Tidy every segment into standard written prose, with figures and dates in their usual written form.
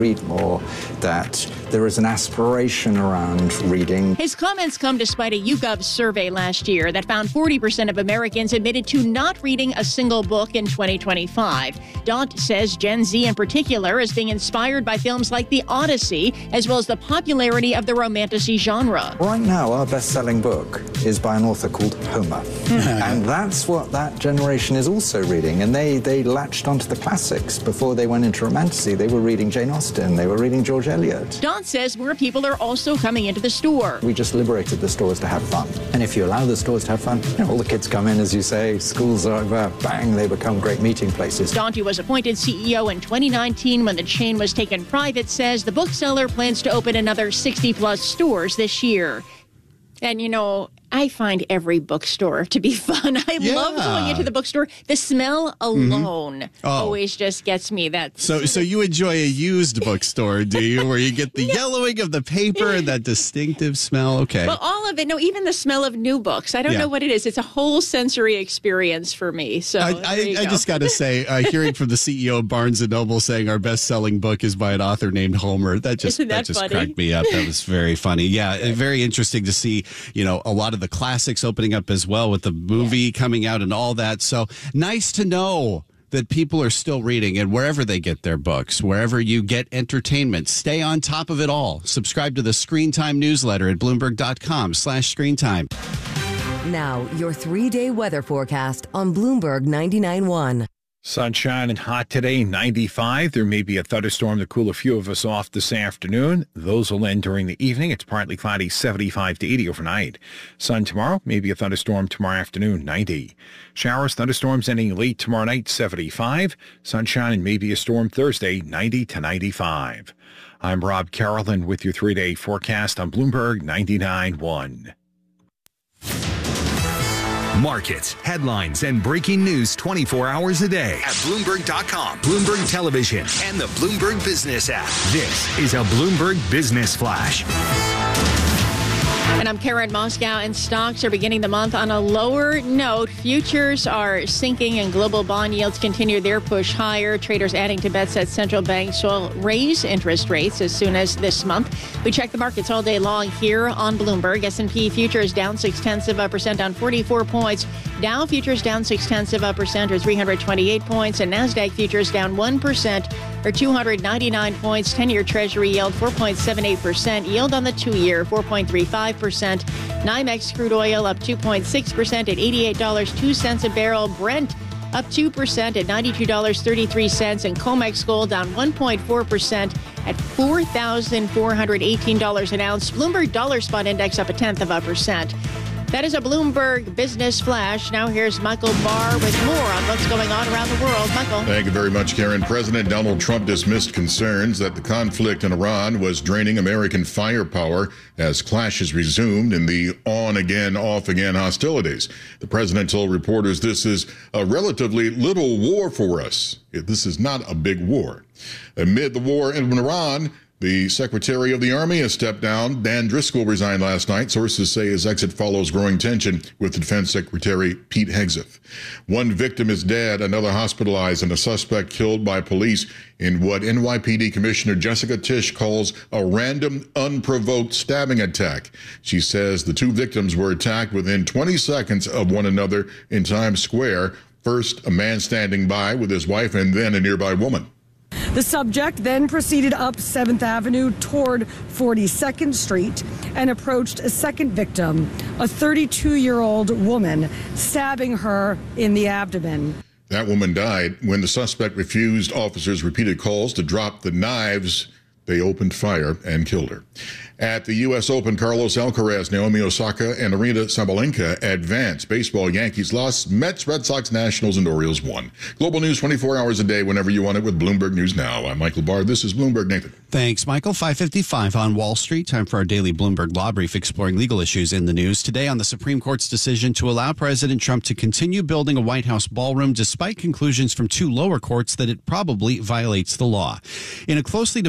read more, that there is an aspiration around reading. His comments come despite a YouGov survey last year that found 40% of Americans admitted to not reading a single book in 2025. Daunt says Gen Z in particular is being inspired by films like The Odyssey, as well as the popularity of the romantasy genre. Right now, our best-selling book is by an author called Homer. And that's what that generation is also reading. And they latched onto the classics before they went into romantasy. They were reading Jane Austen. They were reading George Eliot. Daunt says more people are also coming into the store. We just liberated the stores to have fun. And if you allow the stores to have fun, all the kids come in, as you say, school's over, bang, they become great meeting places. Daunt, who was appointed CEO in 2019 when the chain was taken private, says the bookseller plans to open another 60-plus stores this year. And, I find every bookstore to be fun. I love going into the bookstore. The smell alone always just gets me. So you enjoy a used bookstore, do you? Where you get the yellowing of the paper and that distinctive smell? Okay. Well, all of it. No, even the smell of new books. I don't know what it is. It's a whole sensory experience for me. So I just got to say, hearing from the CEO of Barnes & Noble saying our best-selling book is by an author named Homer, that just cracked me up. That was very funny. Yeah, very interesting to see, a lot of the classics opening up as well with the movie coming out and all that. So nice to know that people are still reading, and wherever they get their books, wherever you get entertainment, stay on top of it all. Subscribe to the Screen Time newsletter at Bloomberg.com/screentime. Now, your 3-day weather forecast on Bloomberg 99.1. Sunshine and hot today, 95. There may be a thunderstorm to cool a few of us off this afternoon. Those will end during the evening. It's partly cloudy, 75 to 80 overnight. Sun tomorrow, maybe a thunderstorm tomorrow afternoon, 90. Showers, thunderstorms ending late tomorrow night, 75. Sunshine and maybe a storm Thursday, 90 to 95. I'm Rob Carolyn with your 3-day forecast on Bloomberg 99.1. Markets, headlines, and breaking news 24 hours a day at Bloomberg.com, Bloomberg Television, and the Bloomberg Business app. This is a Bloomberg Business Flash. And I'm Karen Moscow, and stocks are beginning the month on a lower note. Futures are sinking and global bond yields continue their push higher. Traders adding to bets that central banks will raise interest rates as soon as this month. We check the markets all day long here on Bloomberg. S&P futures down 0.6% down 44 points. Dow futures down 0.6% or 328 points. And NASDAQ futures down 1% or 299 points. 10-year Treasury yield 4.78%. Yield on the 2-year 4.35%. NYMEX crude oil up 2.6% at $88.02 a barrel. Brent up 2% at $92.33. And COMEX gold down 1.4% at $4,418 an ounce. Bloomberg Dollar Spot Index up 0.1%. That is a Bloomberg Business Flash. Now here's Michael Barr with more on what's going on around the world. Michael. Thank you very much, Karen. President Donald Trump dismissed concerns that the conflict in Iran was draining American firepower as clashes resumed in the on-again, off-again hostilities. The president told reporters this is a relatively little war for us. This is not a big war. Amid the war in Iran, the Secretary of the Army has stepped down. Dan Driscoll resigned last night. Sources say his exit follows growing tension with Defense Secretary Pete Hegseth. One victim is dead, another hospitalized, and a suspect killed by police in what NYPD Commissioner Jessica Tisch calls a random, unprovoked stabbing attack. She says the two victims were attacked within 20 seconds of one another in Times Square. First, a man standing by with his wife, and then a nearby woman. The subject then proceeded up 7th Avenue toward 42nd Street and approached a second victim, a 32-year-old woman, stabbing her in the abdomen. That woman died when the suspect refused officers' repeated calls to drop the knives. They opened fire and killed her. At the U.S. Open, Carlos Alcaraz, Naomi Osaka, and Aryna Sabalenka advanced. Baseball, Yankees lost. Mets, Red Sox, Nationals, and Orioles won. Global news 24 hours a day whenever you want it with Bloomberg News Now. I'm Michael Barr. This is Bloomberg. Nathan. Thanks, Michael. 5:55 on Wall Street. Time for our daily Bloomberg Law Brief exploring legal issues in the news. Today on the Supreme Court's decision to allow President Trump to continue building a White House ballroom despite conclusions from two lower courts that it probably violates the law. In a closely divided ruling,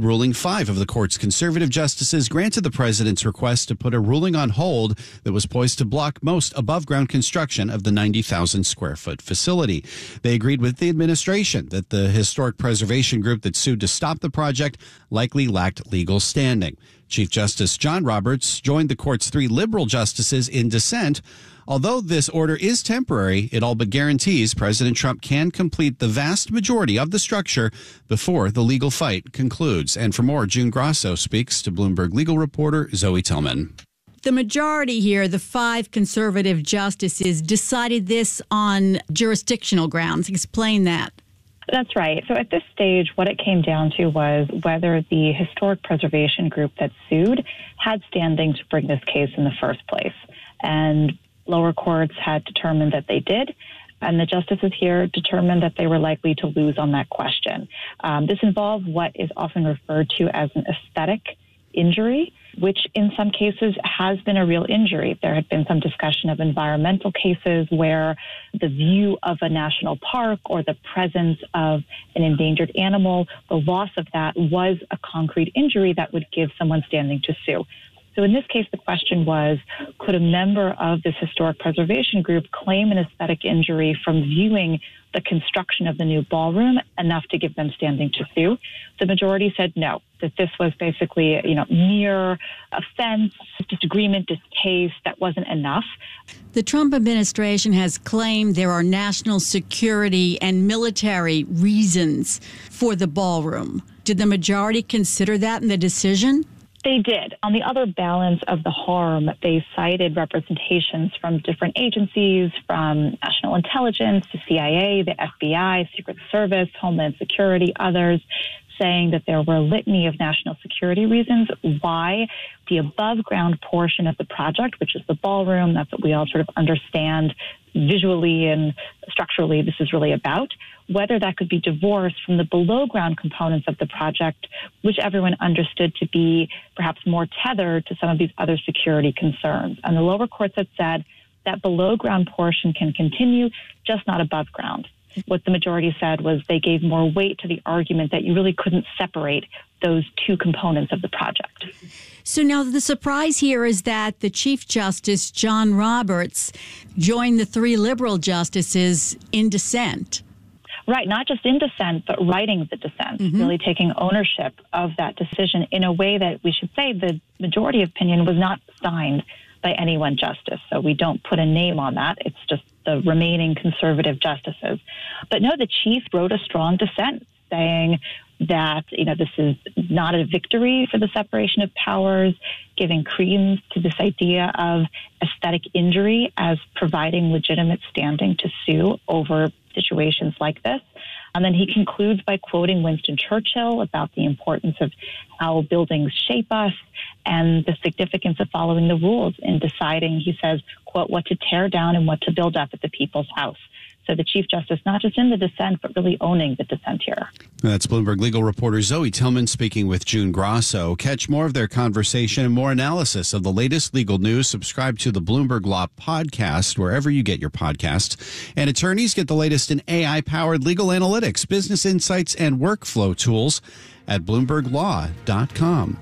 ruling, 5 of the court's conservative justices granted the president's request to put a ruling on hold that was poised to block most above-ground construction of the 90,000-square-foot facility. They agreed with the administration that the historic preservation group that sued to stop the project likely lacked legal standing. Chief Justice John Roberts joined the court's 3 liberal justices in dissent. Although this order is temporary, it all but guarantees President Trump can complete the vast majority of the structure before the legal fight concludes. And for more, June Grosso speaks to Bloomberg legal reporter Zoe Tillman. The majority here, the 5 conservative justices, decided this on jurisdictional grounds. Explain that. That's right. So at this stage, what it came down to was whether the historic preservation group that sued had standing to bring this case in the first place. And lower courts had determined that they did, and the justices here determined that they were likely to lose on that question. This involved what is often referred to as an aesthetic injury, which in some cases has been a real injury. There had been some discussion of environmental cases where the view of a national park or the presence of an endangered animal, the loss of that was a concrete injury that would give someone standing to sue. So in this case, the question was, could a member of this historic preservation group claim an aesthetic injury from viewing the construction of the new ballroom enough to give them standing to sue? The majority said no, that this was basically, mere offense, disagreement, distaste, that wasn't enough. The Trump administration has claimed there are national security and military reasons for the ballroom. Did the majority consider that in the decision? They did. On the other balance of the harm, they cited representations from different agencies, from national intelligence, the CIA, the FBI, Secret Service, Homeland Security, others, saying that there were a litany of national security reasons why the above-ground portion of the project, which is the ballroom, that's what we all sort of understand visually and structurally this is really about, whether that could be divorced from the below-ground components of the project, which everyone understood to be perhaps more tethered to some of these other security concerns. And the lower courts had said that below-ground portion can continue, just not above ground. What the majority said was they gave more weight to the argument that you really couldn't separate those 2 components of the project. So now the surprise here is that the Chief Justice, John Roberts, joined the 3 liberal justices in dissent. Right, not just in dissent, but writing the dissent, really taking ownership of that decision in a way that we should say the majority opinion was not signed by any one justice. So we don't put a name on that. It's just the remaining conservative justices. But no, the chief wrote a strong dissent saying that, this is not a victory for the separation of powers, giving credence to this idea of aesthetic injury as providing legitimate standing to sue over situations like this. And then he concludes by quoting Winston Churchill about the importance of how buildings shape us and the significance of following the rules in deciding, he says, quote, what to tear down and what to build up at the people's house. So the Chief Justice, not just in the dissent, but really owning the dissent here. That's Bloomberg legal reporter Zoe Tillman speaking with June Grosso. Catch more of their conversation and more analysis of the latest legal news. Subscribe to the Bloomberg Law podcast wherever you get your podcasts. And attorneys get the latest in AI-powered legal analytics, business insights, and workflow tools at BloombergLaw.com.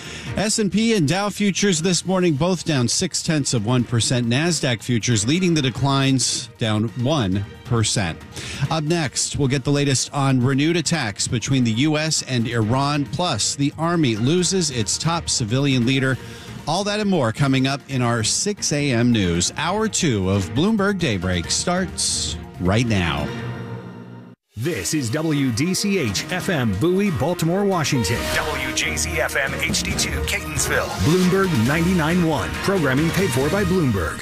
S&P and Dow futures this morning both down 0.6%. NASDAQ futures leading the declines, down 1%. Up next, we'll get the latest on renewed attacks between the U.S. and Iran. Plus, the Army loses its top civilian leader. All that and more coming up in our 6 a.m. news. Hour 2 of Bloomberg Daybreak starts right now. This is WDCH-FM Bowie, Baltimore, Washington. WJZ-FM HD2 Catonsville. Bloomberg 99.1. Programming paid for by Bloomberg.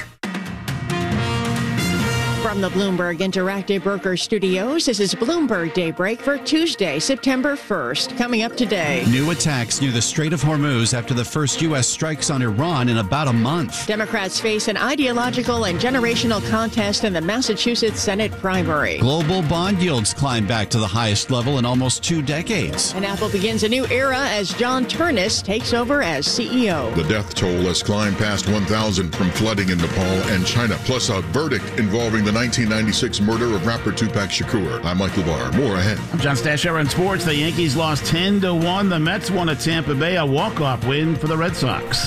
From the Bloomberg Interactive Broker Studios, this is Bloomberg Daybreak for Tuesday, September 1st. Coming up today. New attacks near the Strait of Hormuz after the first U.S. strikes on Iran in about a month. Democrats face an ideological and generational contest in the Massachusetts Senate primary. Global bond yields climb back to the highest level in almost 2 decades. And Apple begins a new era as John Ternus takes over as CEO. The death toll has climbed past 1,000 from flooding in Nepal and China, plus a verdict involving the the 1996 murder of rapper Tupac Shakur. I'm Michael Barr. More ahead. I'm John Stasher in sports. The Yankees lost 10-1. The Mets won at Tampa Bay, a walk-off win for the Red Sox.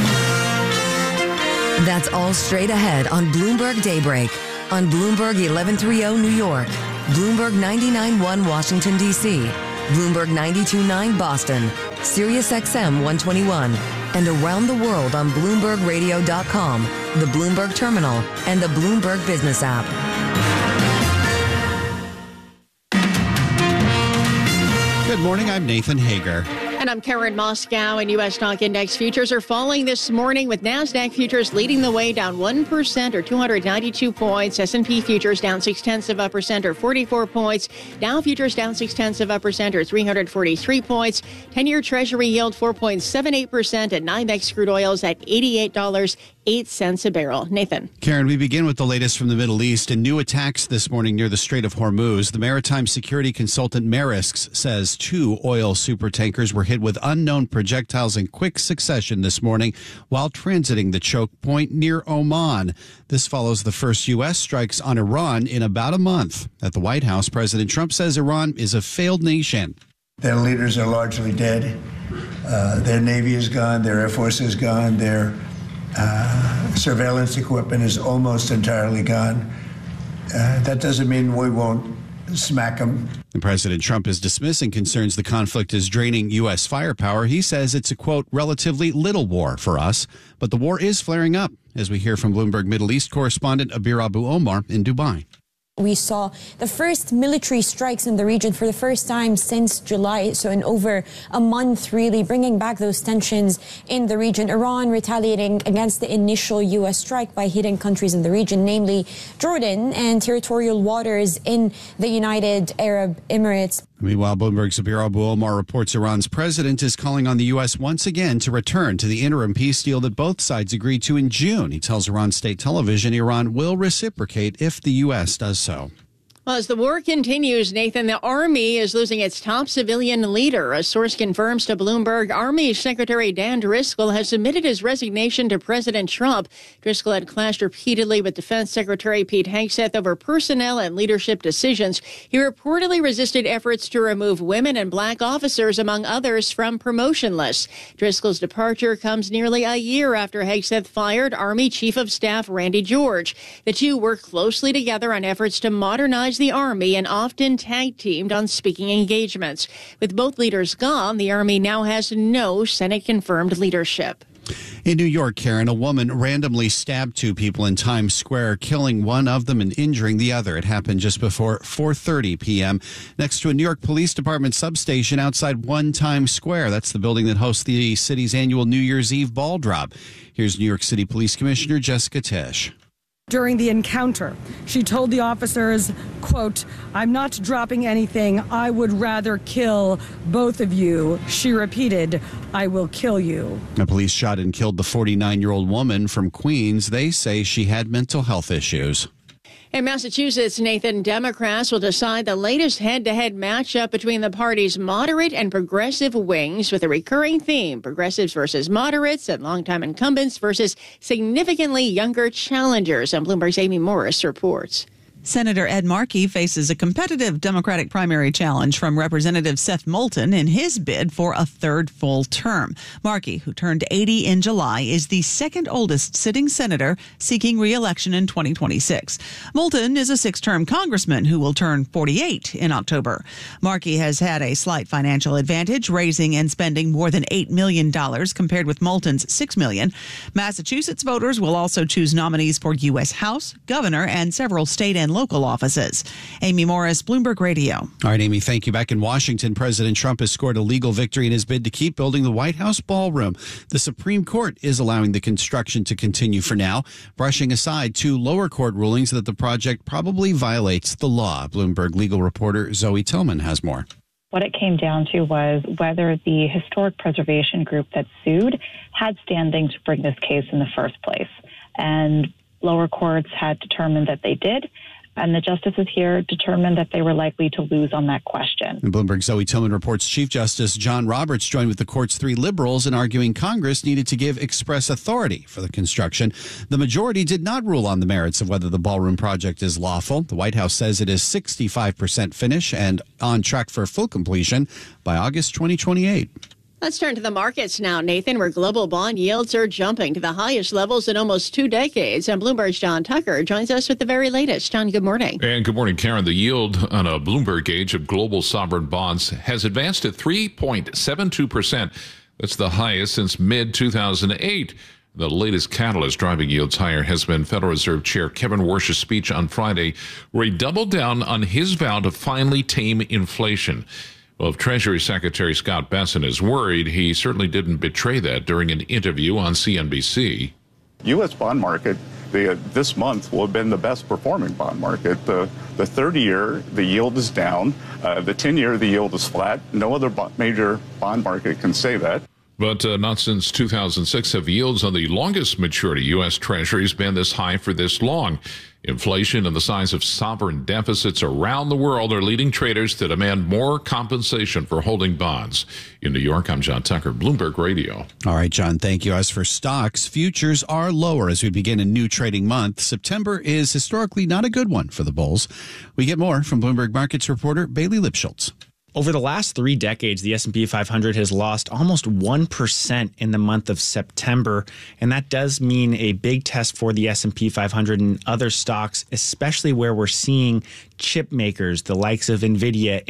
That's all straight ahead on Bloomberg Daybreak on Bloomberg 1130 New York, Bloomberg 99.1 Washington, D.C., Bloomberg 92.9 Boston, Sirius XM 121, and around the world on BloombergRadio.com, the Bloomberg Terminal, and the Bloomberg Business app. Good morning, I'm Nathan Hager. And I'm Karen Moscow, and U.S. stock index futures are falling this morning with NASDAQ futures leading the way down 1% or 292 points. S&P futures down 0.6% or 44 points. Dow futures down 0.6% or 343 points. 10-year Treasury yield 4.78%, and NYMEX crude oils at $88.08 a barrel. Nathan. Karen, we begin with the latest from the Middle East and new attacks this morning near the Strait of Hormuz. The maritime security consultant Maersk says 2 oil supertankers were hit with unknown projectiles in quick succession this morning while transiting the choke point near Oman. This follows the first U.S. strikes on Iran in about a month. At the White House, President Trump says Iran is a failed nation. Their leaders are largely dead. Their Navy is gone. Their Air Force is gone. Their surveillance equipment is almost entirely gone. That doesn't mean we won't smack them. And President Trump is dismissing concerns the conflict is draining U.S. firepower. He says it's a, quote, relatively little war for us. But the war is flaring up, as we hear from Bloomberg Middle East correspondent Abir Abu Omar in Dubai. We saw the first military strikes in the region for the first time since July, so in over a month, really bringing back those tensions in the region. Iran retaliating against the initial U.S. strike by hitting countries in the region, namely Jordan and territorial waters in the United Arab Emirates. Meanwhile, Bloomberg's Abir Abu Omar reports Iran's president is calling on the U.S. once again to return to the interim peace deal that both sides agreed to in June. He tells Iran state television Iran will reciprocate if the U.S. does so. Well, as the war continues, Nathan, the Army is losing its top civilian leader. A source confirms to Bloomberg Army Secretary Dan Driscoll has submitted his resignation to President Trump. Driscoll had clashed repeatedly with Defense Secretary Pete Hegseth over personnel and leadership decisions. He reportedly resisted efforts to remove women and black officers, among others, from promotion lists. Driscoll's departure comes nearly a year after Hegseth fired Army Chief of Staff Randy George. The two worked closely together on efforts to modernize the Army and often tag-teamed on speaking engagements. With both leaders gone, the Army now has no Senate-confirmed leadership. In New York, Karen, a woman randomly stabbed 2 people in Times Square, killing one of them and injuring the other. It happened just before 4:30 p.m. next to a New York Police Department substation outside 1 Times Square. That's the building that hosts the city's annual New Year's Eve ball drop. Here's New York City Police Commissioner Jessica Tisch. During the encounter, she told the officers, quote, "I'm not dropping anything. I would rather kill both of you." She repeated, "I will kill you." The police shot and killed the 49-year-old woman from Queens. They say she had mental health issues. In Massachusetts, Nathan, Democrats will decide the latest head-to-head matchup between the party's moderate and progressive wings with a recurring theme, progressives versus moderates and longtime incumbents versus significantly younger challengers. And Bloomberg's Amy Morris reports. Senator Ed Markey faces a competitive Democratic primary challenge from Representative Seth Moulton in his bid for a 3rd full term. Markey, who turned 80 in July, is the 2nd oldest sitting senator seeking re-election in 2026. Moulton is a 6-term congressman who will turn 48 in October. Markey has had a slight financial advantage, raising and spending more than $8 million compared with Moulton's $6 million. Massachusetts voters will also choose nominees for U.S. House, governor, and several state and local offices. Amy Morris, Bloomberg Radio. All right, Amy, thank you. Back in Washington, President Trump has scored a legal victory in his bid to keep building the White House ballroom. The Supreme Court is allowing the construction to continue for now, brushing aside 2 lower court rulings that the project probably violates the law. Bloomberg legal reporter Zoe Tillman has more. What it came down to was whether the historic preservation group that sued had standing to bring this case in the first place. And lower courts had determined that they did. And the justices here determined that they were likely to lose on that question. And Bloomberg's Zoe Tillman reports Chief Justice John Roberts joined with the court's 3 liberals in arguing Congress needed to give express authority for the construction. The majority did not rule on the merits of whether the ballroom project is lawful. The White House says it is 65% finished and on track for full completion by August 2028. Let's turn to the markets now, Nathan, where global bond yields are jumping to the highest levels in almost 2 decades. And Bloomberg's John Tucker joins us with the very latest. John, good morning. And good morning, Karen. The yield on a Bloomberg gauge of global sovereign bonds has advanced at 3.72%. That's the highest since mid-2008. The latest catalyst driving yields higher has been Federal Reserve Chair Kevin Warsh's speech on Friday, where he doubled down on his vow to finally tame inflation. Well, if Treasury Secretary Scott Bessent is worried, he certainly didn't betray that during an interview on CNBC. U.S. bond market this month will have been the best performing bond market. The 30-year, the yield is down. The 10-year, the yield is flat. No other major bond market can say that. But not since 2006 have yields on the longest maturity U.S. Treasuries been this high for this long. Inflation and the size of sovereign deficits around the world are leading traders to demand more compensation for holding bonds. In New York, I'm John Tucker, Bloomberg Radio. All right, John, thank you. As for stocks, futures are lower as we begin a new trading month. September is historically not a good one for the bulls. We get more from Bloomberg Markets reporter Bailey Lipschultz. Over the last 3 decades, the S&P 500 has lost almost 1% in the month of September, and that does mean a big test for the S&P 500 and other stocks, especially where we're seeing chip makers, the likes of NVIDIA,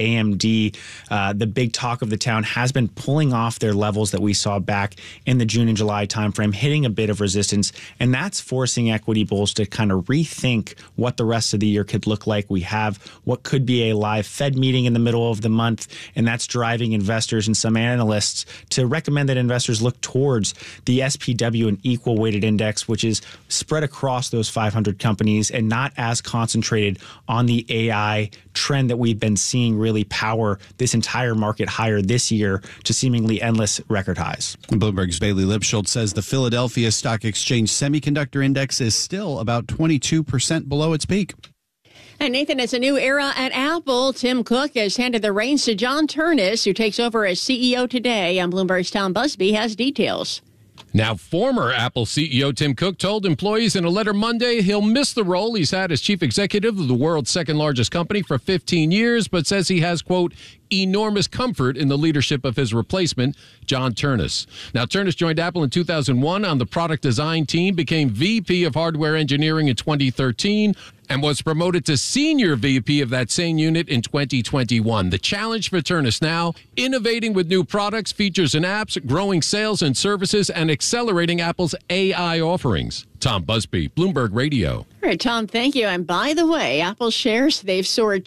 AMD, the big talk of the town has been pulling off their levels that we saw back in the June and July timeframe, hitting a bit of resistance, and that's forcing equity bulls to kind of rethink what the rest of the year could look like. We have what could be a live Fed meeting in the middle of the month, and that's driving investors and some analysts to recommend that investors look towards the SPW, an equal weighted index, which is spread across those 500 companies and not as concentrated on the AI trend that we've been seeing really power this entire market higher this year to seemingly endless record highs. Bloomberg's Bailey Lipschultz says the Philadelphia Stock Exchange Semiconductor Index is still about 22% below its peak. And Nathan, it's a new era at Apple. Tim Cook has handed the reins to John Ternus, who takes over as CEO today. On Bloomberg's Tom Busby has details. Now, former Apple CEO Tim Cook told employees in a letter Monday he'll miss the role he's had as chief executive of the world's second largest company for 15 years, but says he has, quote, enormous comfort in the leadership of his replacement, John Ternus. Now, Ternus joined Apple in 2001 on the product design team, became VP of hardware engineering in 2013, and was promoted to senior VP of that same unit in 2021. The challenge for Ternus now, innovating with new products, features, and apps, growing sales and services, and accelerating Apple's AI offerings. Tom Busby, Bloomberg Radio. All right, Tom, thank you. And by the way, Apple shares, they've soared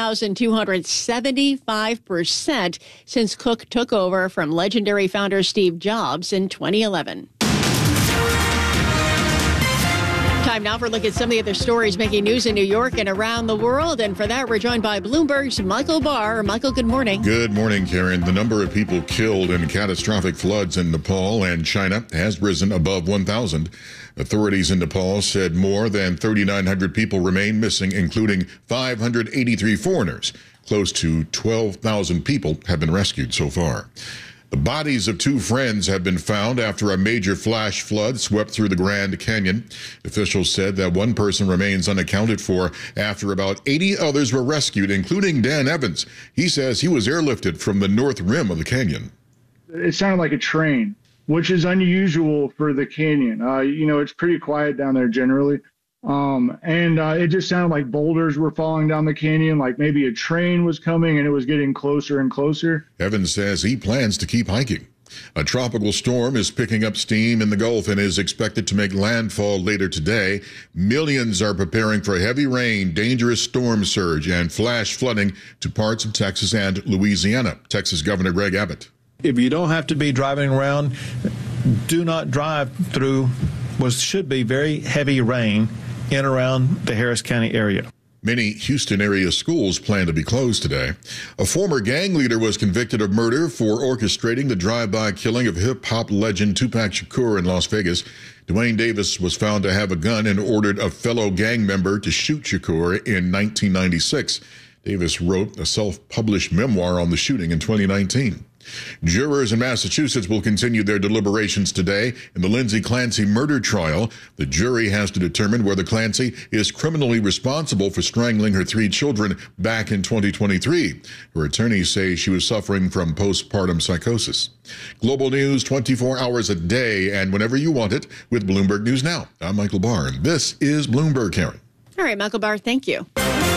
2,275% since Cook took over from legendary founder Steve Jobs in 2011. Time now for a look at some of the other stories making news in New York and around the world. And for that, we're joined by Bloomberg's Michael Barr. Michael, good morning. Good morning, Karen. The number of people killed in catastrophic floods in Nepal and China has risen above 1,000. Authorities in Nepal said more than 3,900 people remain missing, including 583 foreigners. Close to 12,000 people have been rescued so far. The bodies of 2 friends have been found after a major flash flood swept through the Grand Canyon. Officials said that 1 person remains unaccounted for after about 80 others were rescued, including Dan Evans. He says he was airlifted from the north rim of the canyon. It sounded like a train, which is unusual for the canyon. It's pretty quiet down there generally. It just sounded like boulders were falling down the canyon, like maybe a train was coming and it was getting closer and closer. Evans says he plans to keep hiking. A tropical storm is picking up steam in the Gulf and is expected to make landfall later today. Millions are preparing for heavy rain, dangerous storm surge, and flash flooding to parts of Texas and Louisiana. Texas Governor Greg Abbott. If you don't have to be driving around, do not drive through what should be very heavy rain in around the Harris County area. Many Houston area schools plan to be closed today. A former gang leader was convicted of murder for orchestrating the drive-by killing of hip-hop legend Tupac Shakur in Las Vegas. Dwayne Davis was found to have a gun and ordered a fellow gang member to shoot Shakur in 1996. Davis wrote a self-published memoir on the shooting in 2019. Jurors in Massachusetts will continue their deliberations today in the Lindsay Clancy murder trial. The jury has to determine whether Clancy is criminally responsible for strangling her 3 children back in 2023. Her attorneys say she was suffering from postpartum psychosis. Global news 24 hours a day and whenever you want it with Bloomberg News Now. I'm Michael Barr, and this is Bloomberg, Karen. All right, Michael Barr, thank you.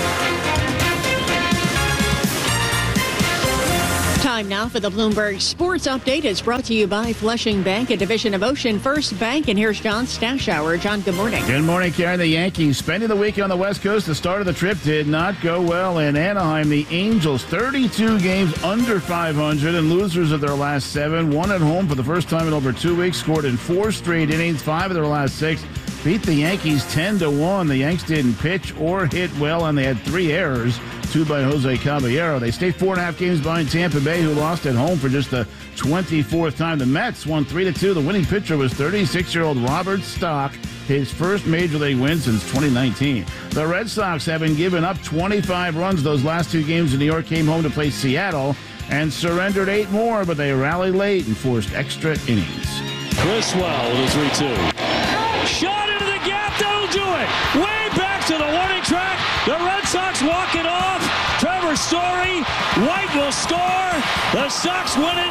Time now for the Bloomberg Sports Update. It's brought to you by Flushing Bank, a division of Ocean First Bank. And here's John Stashower. John, good morning. Good morning, Karen. The Yankees spending the weekend on the West Coast. The start of the trip did not go well in Anaheim. The Angels, 32 games under 500 and losers of their last 7. Won at home for the first time in over 2 weeks. Scored in 4 straight innings, 5 of their last 6. Beat the Yankees 10-1. The Yanks didn't pitch or hit well, and they had 3 errors, 2 by Jose Caballero. They stayed 4.5 games behind Tampa Bay, who lost at home for just the 24th time. The Mets won 3-2. The winning pitcher was 36-year-old Robert Stock, his first major league win since 2019. The Red Sox, having given up 25 runs those last 2 games in New York, came home to play Seattle and surrendered 8 more, but they rallied late and forced extra innings. Criswell with a 3-2. Shot into the gap, that'll do it. Way back to the warning track. The Red Sox walk it off. Trevor Story, White will score. The Sox win it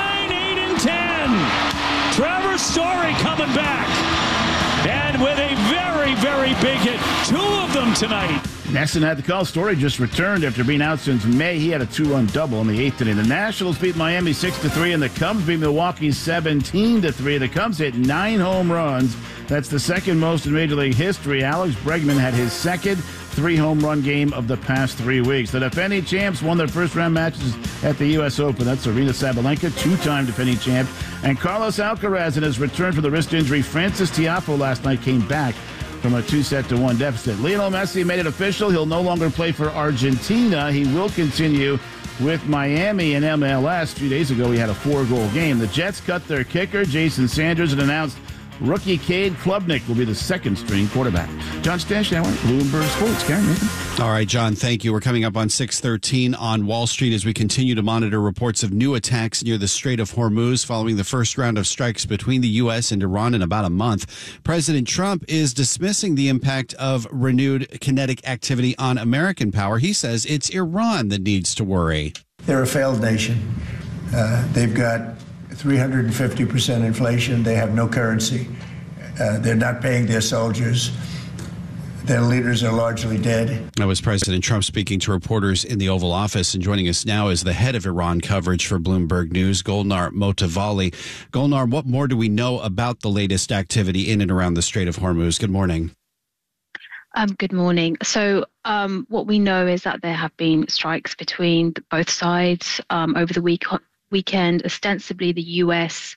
9-8-10. Trevor Story coming back. And with a very, very big hit. 2 of them tonight. Nesson had the call. Story just returned after being out since May. He had a 2-run double in the 8th inning. The Nationals beat Miami 6-3, and the Cubs beat Milwaukee 17-3. The Cubs hit 9 home runs. That's the second most in Major League history. Alex Bregman had his second 3-home run game of the past 3 weeks. The defending champs won their first-round matches at the U.S. Open. That's Aryna Sabalenka, 2-time defending champ. And Carlos Alcaraz, in his return for the wrist injury. Francis Tiafoe last night came back from a 2-1 deficit. Lionel Messi made it official. He'll no longer play for Argentina. He will continue with Miami and MLS. A few days ago, he had a 4-goal game. The Jets cut their kicker, Jason Sanders, and announced rookie Cade Klubnik will be the second-string quarterback. John Stashower, Bloomberg Sports. Karen, Nathan. All right, John, thank you. We're coming up on 6:13 on Wall Street as we continue to monitor reports of new attacks near the Strait of Hormuz following the first round of strikes between the U.S. and Iran in about a month. President Trump is dismissing the impact of renewed kinetic activity on American power. He says it's Iran that needs to worry. They're a failed nation. They've got 350% inflation. They have no currency. They're not paying their soldiers. Their leaders are largely dead. That was President Trump speaking to reporters in the Oval Office. And joining us now is the head of Iran coverage for Bloomberg News, Golnar Motovali. Golnar, what more do we know about the latest activity in and around the Strait of Hormuz? Good morning. Good morning. So what we know is that there have been strikes between both sides over the weekend. Ostensibly, the U.S.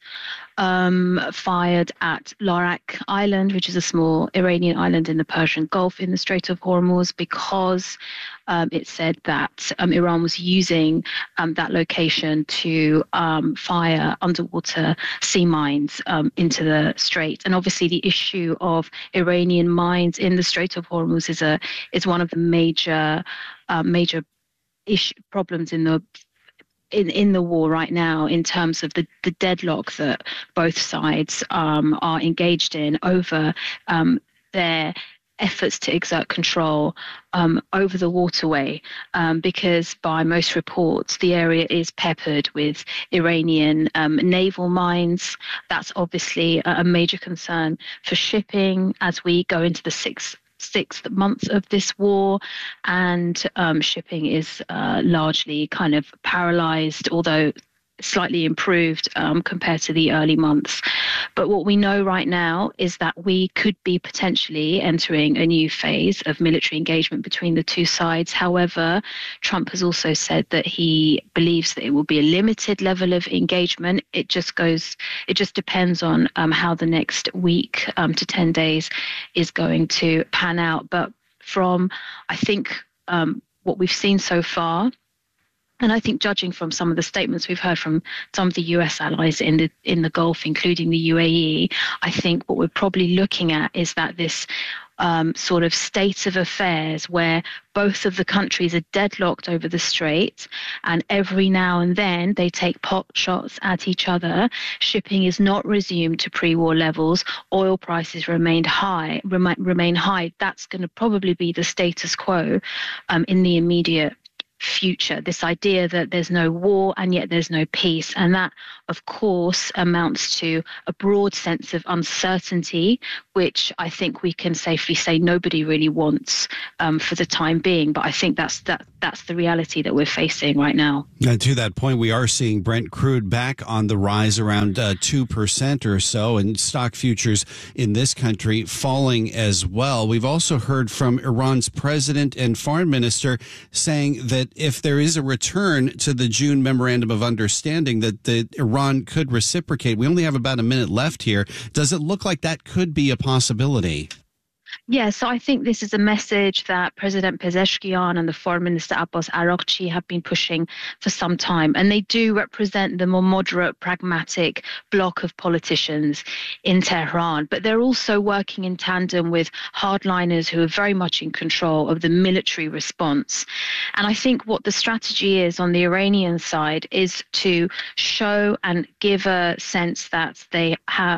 Fired at Larak Island, which is a small Iranian island in the Persian Gulf in the Strait of Hormuz, because it said that Iran was using that location to fire underwater sea mines into the strait. And obviously the issue of Iranian mines in the Strait of Hormuz is one of the major problems in the war right now, in terms of the deadlock that both sides are engaged in over their efforts to exert control over the waterway, because by most reports the area is peppered with Iranian naval mines. That's obviously a major concern for shipping as we go into the sixth month of this war, and shipping is largely kind of paralyzed, although slightly improved compared to the early months. But what we know right now is that we could be potentially entering a new phase of military engagement between the two sides. However, Trump has also said that he believes that it will be a limited level of engagement. It just depends on how the next week to 10 days is going to pan out. But from, I think, what we've seen so far. And I think, judging from some of the statements we've heard from some of the US allies in the Gulf, including the UAE, I think what we're probably looking at is that this sort of state of affairs where both of the countries are deadlocked over the strait, and every now and then they take pot shots at each other. Shipping is not resumed to pre-war levels. Oil prices remain high. That's going to probably be the status quo in the immediate future. This idea that there's no war and yet there's no peace, and that of course amounts to a broad sense of uncertainty, which I think we can safely say nobody really wants for the time being. But I think that's the reality that we're facing right now. And to that point, we are seeing Brent crude back on the rise, around 2% or so, and stock futures in this country falling as well. We've also heard from Iran's president and foreign minister saying that if there is a return to the June Memorandum of Understanding, that Iran could reciprocate. We only have about a minute left here. Does it look like that could be a possibility? Yeah, so I think this is a message that President Pezeshkian and the Foreign Minister Abbas Araghchi have been pushing for some time. And they do represent the more moderate, pragmatic bloc of politicians in Tehran. But they're also working in tandem with hardliners who are very much in control of the military response. And I think what the strategy is on the Iranian side is to show and give a sense that they are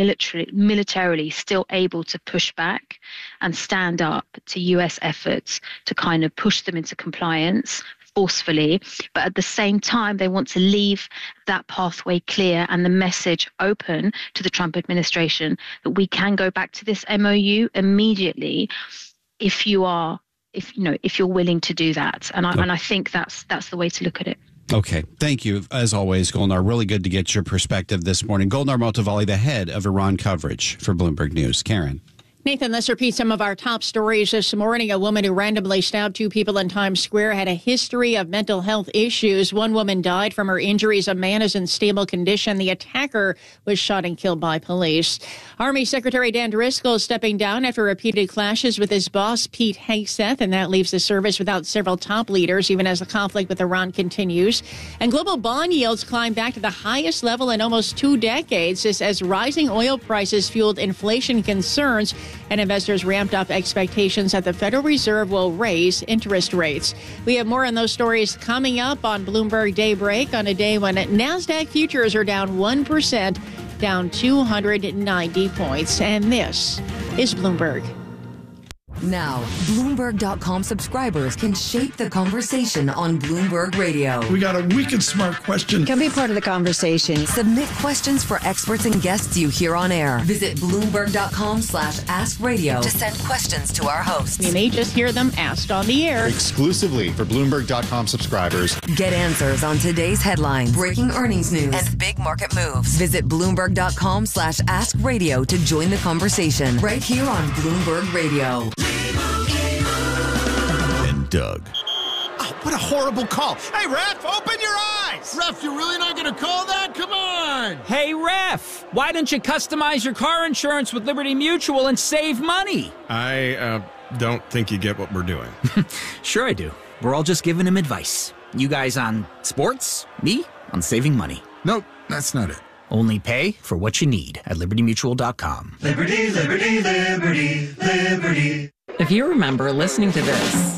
militarily still able to push back and stand up to US efforts to kind of push them into compliance forcefully. But at the same time, they want to leave that pathway clear and the message open to the Trump administration that we can go back to this MOU immediately if you're willing to do that. And I think that's the way to look at it. Okay. Thank you, as always, Golnar. Really good to get your perspective this morning. Golnar Motovali, the head of Iran coverage for Bloomberg News. Karen. Nathan, let's repeat some of our top stories this morning. A woman who randomly stabbed two people in Times Square had a history of mental health issues. One woman died from her injuries. A man is in stable condition. The attacker was shot and killed by police. Army Secretary Dan Driscoll is stepping down after repeated clashes with his boss, Pete Hegseth, and that leaves the service without several top leaders, even as the conflict with Iran continues. And global bond yields climbed back to the highest level in almost 2 decades as rising oil prices fueled inflation concerns, and investors ramped up expectations that the Federal Reserve will raise interest rates. We have more on those stories coming up on Bloomberg Daybreak on a day when NASDAQ futures are down 1%, down 290 points. And this is Bloomberg. Now, Bloomberg.com subscribers can shape the conversation on Bloomberg Radio. We got a wicked smart question. Can be part of the conversation. Submit questions for experts and guests you hear on air. Visit Bloomberg.com/askradio to send questions to our hosts. You may just hear them asked on the air. Exclusively for Bloomberg.com subscribers. Get answers on today's headlines, breaking earnings news, and big market moves. Visit Bloomberg.com/askradio to join the conversation right here on Bloomberg Radio. And Doug. Oh, what a horrible call. Hey, ref, open your eyes. Ref, you're really not going to call that? Come on. Hey, ref, why don't you customize your car insurance with Liberty Mutual and save money? I don't think you get what we're doing. Sure I do. We're all just giving him advice. You guys on sports, me on saving money. Nope, that's not it. Only pay for what you need at libertymutual.com. Liberty, liberty, liberty, liberty. If you remember listening to this,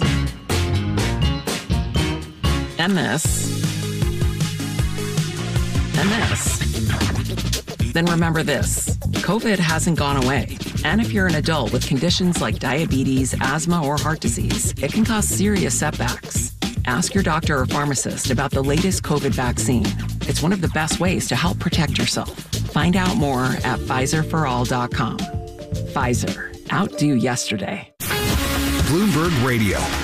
and this, and this, then remember this. COVID hasn't gone away. And if you're an adult with conditions like diabetes, asthma, or heart disease, it can cause serious setbacks. Ask your doctor or pharmacist about the latest COVID vaccine. It's one of the best ways to help protect yourself. Find out more at Pfizerforall.com. Pfizer. Outdo yesterday. Bloomberg Radio.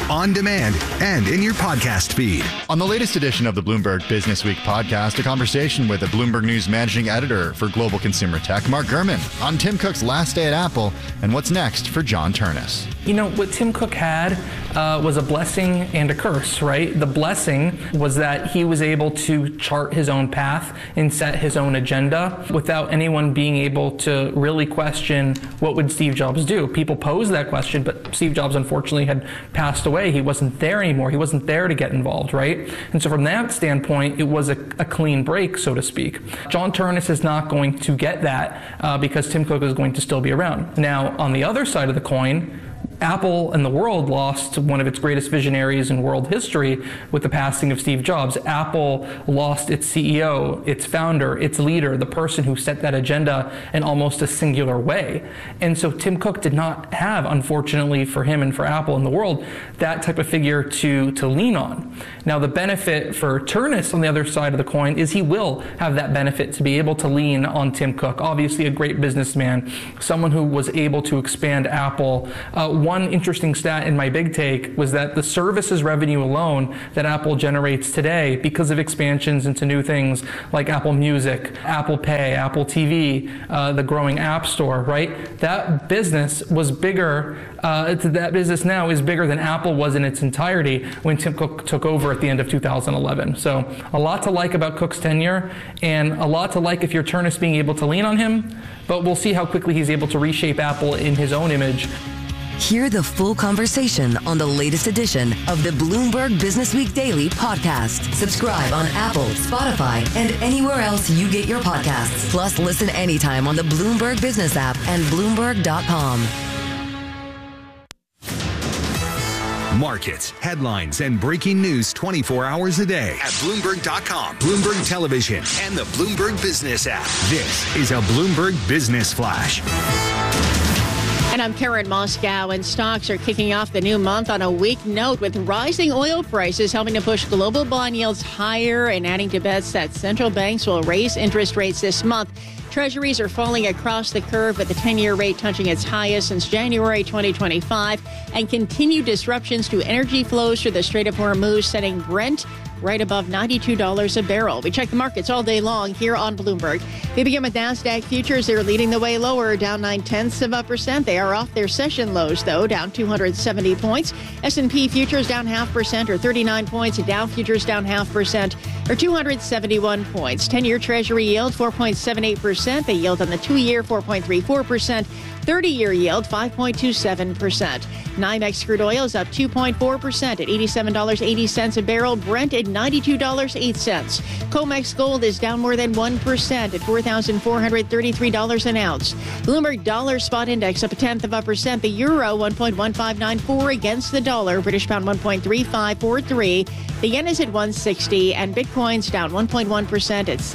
on demand, and in your podcast feed. On the latest edition of the Bloomberg Business Week podcast, a conversation with the Bloomberg News managing editor for global consumer tech, Mark Gurman, on Tim Cook's last day at Apple and what's next for John Ternus. You know, what Tim Cook had was a blessing and a curse, right? The blessing was that he was able to chart his own path and set his own agenda without anyone being able to really question what would Steve Jobs do. People posed that question, but Steve Jobs unfortunately had passed away. He wasn't there anymore. He wasn't there to get involved, right? And so from that standpoint, it was a clean break, so to speak. John Ternus is not going to get that because Tim Cook is going to still be around. Now, on the other side of the coin, Apple and the world lost one of its greatest visionaries in world history with the passing of Steve Jobs. Apple lost its CEO, its founder, its leader, the person who set that agenda in almost a singular way. And so Tim Cook did not have, unfortunately for him and for Apple and the world, that type of figure to lean on. Now, the benefit for Ternus on the other side of the coin is he will have that benefit to be able to lean on Tim Cook. Obviously a great businessman, someone who was able to expand Apple. One interesting stat in my big take was that the services revenue alone that Apple generates today, because of expansions into new things like Apple Music, Apple Pay, Apple TV, the growing App Store, right? That business was bigger, that business now is bigger than Apple was in its entirety when Tim Cook took over at the end of 2011. So a lot to like about Cook's tenure and a lot to like if you're Ternus being able to lean on him, but we'll see how quickly he's able to reshape Apple in his own image. Hear the full conversation on the latest edition of the Bloomberg Business Week Daily podcast. Subscribe on Apple, Spotify, and anywhere else you get your podcasts. Plus, listen anytime on the Bloomberg Business app and Bloomberg.com. Markets, headlines, and breaking news 24 hours a day at Bloomberg.com, Bloomberg Television, and the Bloomberg Business app. This is a Bloomberg Business Flash. And I'm Karen Moscow, and stocks are kicking off the new month on a weak note with rising oil prices helping to push global bond yields higher and adding to bets that central banks will raise interest rates this month. Treasuries are falling across the curve with the 10-year rate touching its highest since January 2025 and continued disruptions to energy flows through the Strait of Hormuz, setting Brent right above $92 a barrel. We check the markets all day long here on Bloomberg. We begin with NASDAQ futures. They're leading the way lower, down 0.9%. They are off their session lows, though, down 270 points. S&P futures down 0.5% or 39 points. Dow futures down 0.5% or 271 points. 10-year Treasury yield 4.78%. The yield on the 2-year 4.34%. 30-year yield 5.27%. NYMEX crude oil is up 2.4% at $87.80 a barrel. Brent at $92.08. COMEX gold is down more than 1% at $4,433 an ounce. Bloomberg dollar spot index up 0.1%. The euro 1.1594 against the dollar. British pound 1.3543. The yen is at 160, and Bitcoin's down 1.1% at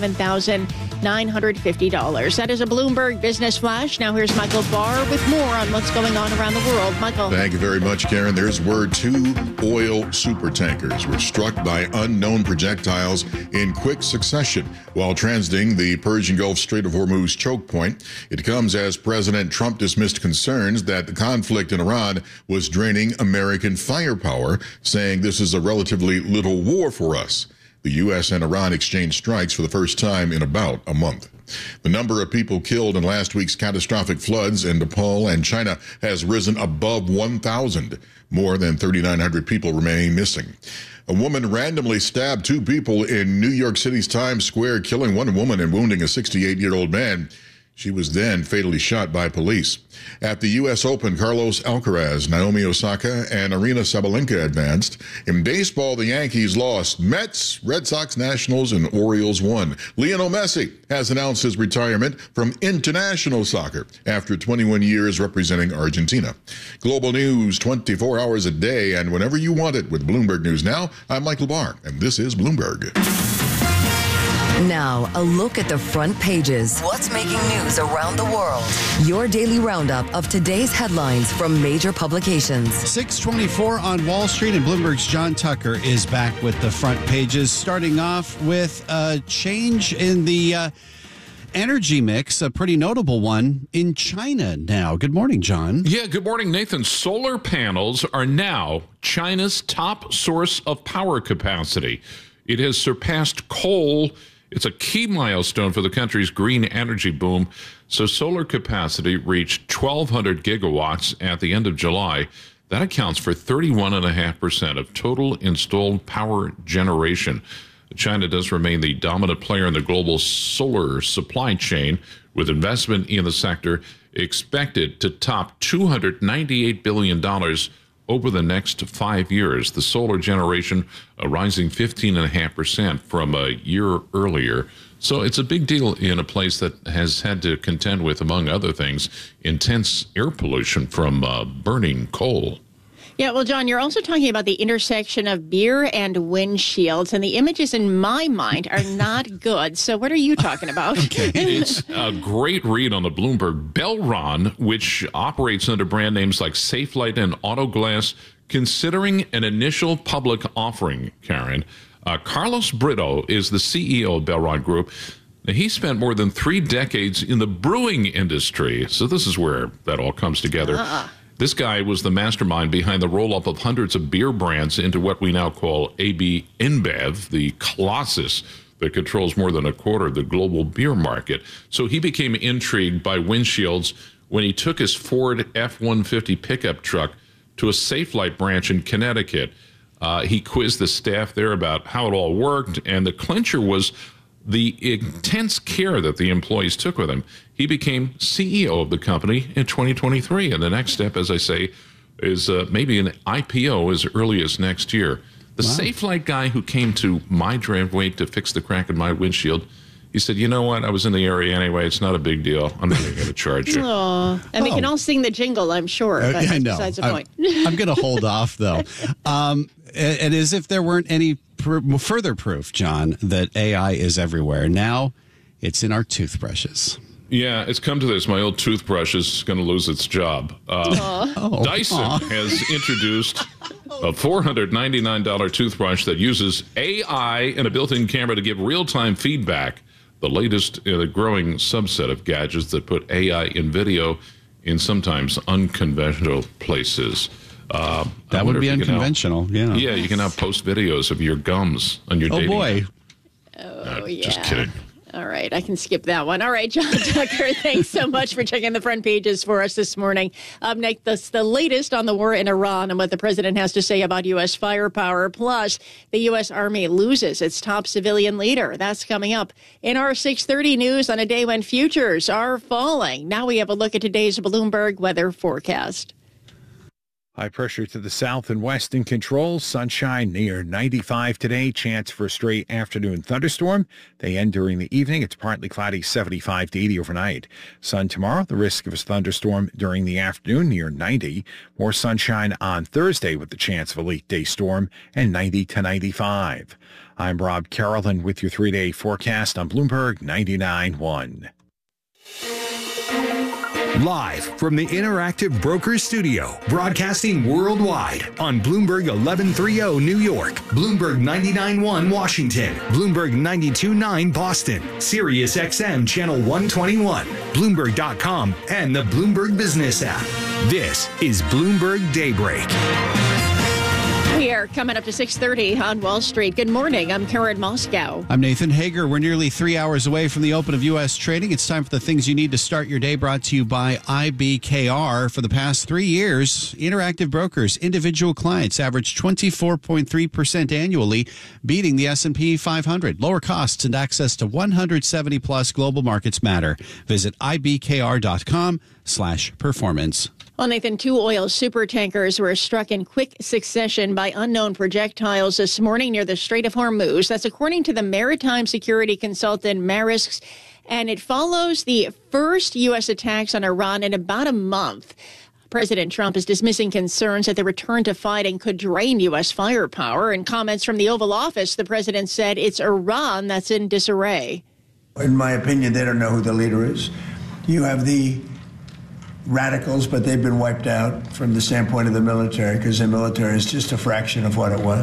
$77,950. That is a Bloomberg Business Flash. Now here's Michael Barr with more on what's going on around the world. Michael. Thank you very much, Karen. There's word 2 oil supertankers were struck by unknown projectiles in quick succession while transiting the Persian Gulf Strait of Hormuz choke point. It comes as President Trump dismissed concerns that the conflict in Iran was draining American firepower, saying this is a relatively little war for us. The U.S. and Iran exchanged strikes for the first time in about a month. The number of people killed in last week's catastrophic floods in Nepal and China has risen above 1,000. More than 3,900 people remain missing. A woman randomly stabbed 2 people in New York City's Times Square, killing 1 woman and wounding a 68-year-old man. She was then fatally shot by police. At the U.S. Open, Carlos Alcaraz, Naomi Osaka, and Aryna Sabalenka advanced. In baseball, the Yankees lost. Mets, Red Sox, Nationals, and Orioles won. Lionel Messi has announced his retirement from international soccer after 21 years representing Argentina. Global news 24 hours a day and whenever you want it with Bloomberg News Now. I'm Michael Barr, and this is Bloomberg. Now, a look at the front pages. What's making news around the world? Your daily roundup of today's headlines from major publications. 6:24 on Wall Street, and Bloomberg's John Tucker is back with the front pages. Starting off with a change in the energy mix, a pretty notable one in China now. Good morning, John. Yeah, good morning, Nathan. Solar panels are now China's top source of power capacity. It has surpassed coal. It's a key milestone for the country's green energy boom. So solar capacity reached 1,200 gigawatts at the end of July. That accounts for 31.5% of total installed power generation. China does remain the dominant player in the global solar supply chain, with investment in the sector expected to top $298 billion over the next 5 years. The solar generation rising 15.5% from a year earlier. So it's a big deal in a place that has had to contend with, among other things, intense air pollution from burning coal. Yeah, well, John, you're also talking about the intersection of beer and windshields, and the images in my mind are not good. So what are you talking about? It's a great read on the Bloomberg. Belron, which operates under brand names like Safelite and Autoglass, considering an initial public offering, Karen. Carlos Brito is the CEO of Belron Group. Now, he spent more than 3 decades in the brewing industry, so this is where that all comes together. This guy was the mastermind behind the roll-up of hundreds of beer brands into what we now call AB InBev, the colossus that controls more than a quarter of the global beer market. So he became intrigued by windshields when he took his Ford F-150 pickup truck to a Safelite branch in Connecticut. He quizzed the staff there about how it all worked, and the clincher was the intense care that the employees took with him. He became CEO of the company in 2023. And the next step, as I say, is maybe an IPO as early as next year. The Safelite guy who came to my driveway to fix the crack in my windshield, he said, you know what? I was in the area anyway. It's not a big deal. I'm not even going to charge you. And we can all sing the jingle, I'm sure. But I know. Besides the point. I'm going to hold off, though. And as if there weren't any further proof, John, that AI is everywhere. Now it's in our toothbrushes. Yeah, it's come to this. My old toothbrush is going to lose its job. Dyson has introduced a $499 toothbrush that uses AI and a built-in camera to give real-time feedback. The latest in a growing subset of gadgets that put AI in video in sometimes unconventional places. That would be unconventional, yeah. Yeah, you can now post videos of your gums on your dating boy. app. Just kidding. All right, I can skip that one. All right, John Tucker, thanks so much for checking the front pages for us this morning. Up next, the latest on the war in Iran and what the president has to say about U.S. firepower. Plus, the U.S. Army loses its top civilian leader. That's coming up in our 6:30 news on a day when futures are falling. Now we have a look at today's Bloomberg weather forecast. High pressure to the south and west in control. Sunshine near 95 today. Chance for a straight afternoon thunderstorm. They end during the evening. It's partly cloudy, 75 to 80 overnight. Sun tomorrow. The risk of a thunderstorm during the afternoon near 90. More sunshine on Thursday with the chance of a late day storm and 90 to 95. I'm Rob Carrollton with your 3-day forecast on Bloomberg 99.1. Live from the Interactive Brokers Studio, broadcasting worldwide on Bloomberg 1130 New York, Bloomberg 99.1 Washington, Bloomberg 92.9 Boston, Sirius XM Channel 121, Bloomberg.com, and the Bloomberg Business app. This is Bloomberg Daybreak. We are coming up to 6:30 on Wall Street. Good morning. I'm Karen Moscow. I'm Nathan Hager. We're nearly 3 hours away from the open of U.S. trading. It's time for the things you need to start your day, brought to you by IBKR. For the past 3 years, Interactive Brokers individual clients averaged 24.3% annually, beating the S&P 500. Lower costs and access to 170-plus global markets matter. Visit ibkr.com/performance. Well, Nathan, 2 oil supertankers were struck in quick succession by unknown projectiles this morning near the Strait of Hormuz. That's according to the maritime security consultant Maersk, and it follows the first U.S. attacks on Iran in about a month. President Trump is dismissing concerns that the return to fighting could drain U.S. firepower. In comments from the Oval Office, the president said it's Iran that's in disarray. In my opinion, they don't know who the leader is. You have the radicals, but they've been wiped out from the standpoint of the military, because the military is just a fraction of what it was.